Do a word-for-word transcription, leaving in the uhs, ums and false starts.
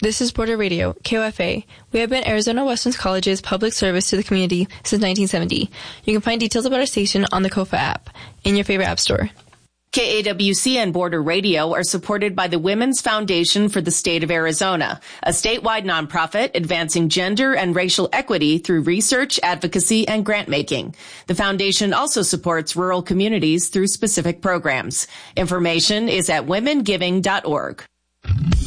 This is Border Radio, K O F A. We have been Arizona Western College's public service to the community since nineteen seventy. You can find details about our station on the K O F A app in your favorite app store. K A W C and Border Radio are supported by the Women's Foundation for the State of Arizona, a statewide nonprofit advancing gender and racial equity through research, advocacy, and grant making. The foundation also supports rural communities through specific programs. Information is at women giving dot org.